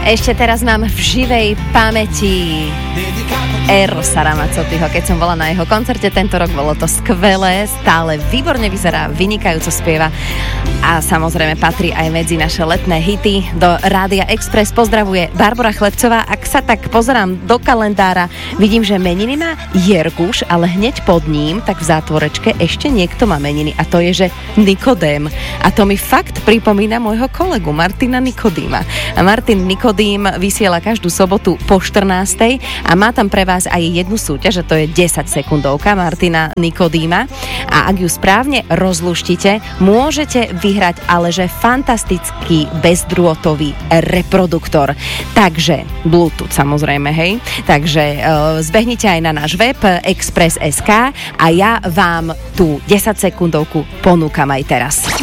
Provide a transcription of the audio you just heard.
Ešte teraz mám v živej pamäti Erosa Ramazzotiho, keď som bola na jeho koncerte tento rok, bolo to skvelé, stále výborne vyzerá, vynikajúco spieva a samozrejme patrí aj medzi naše letné hity. Do Rádia Express pozdravuje Barbora Chlebcová. Ak sa tak pozerám do kalendára, vidím, že meniny má Jerguš, ale hneď pod ním, tak v zátvorečke ešte niekto má meniny a to je, že Nikodém. A to mi fakt pripomína môjho kolegu Martina Nikodýma. A Martin Nikodým vysiela každú sobotu po 14. a má tam pre vás aj jednu súťaž, a to je 10 sekundovka Martina Nikodýma. A ak ju správne rozluštíte, môžete vyhrať ale že fantastický bezdrôtový reproduktor. Takže Bluetooth samozrejme, hej. Takže zbehnite aj na náš web Express.sk a ja vám tú 10 sekundovku ponúkam aj teraz.